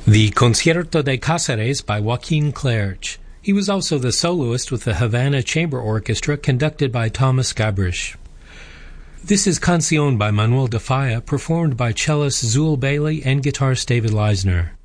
The Concierto de Cáceres by Joaquin Clerch. He was also the soloist with the Havana Chamber Orchestra conducted by Thomas Gabrish. This is Canción by Manuel de Falla, performed by cellist Zul Bailey and guitarist David Leisner.